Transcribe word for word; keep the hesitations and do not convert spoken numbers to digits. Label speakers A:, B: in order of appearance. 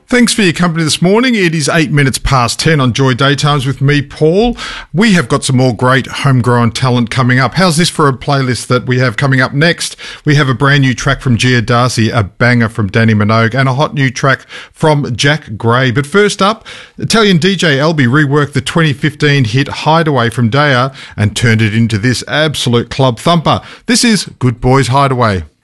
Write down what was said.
A: Thanks for your company this morning. It is eight minutes past ten on Joy Daytimes with me, Paul. We have got some more great homegrown talent coming up. How's this for a playlist that we have coming up next? We have a brand new track from Gia Darcy, a banger from Danny Minogue, and a hot new track from Jack Gray. But first up, Italian D J Albi reworked the twenty fifteen hit Hideaway from Daya and turned it into this absolute club thumper. This is Good Boys Hideaway.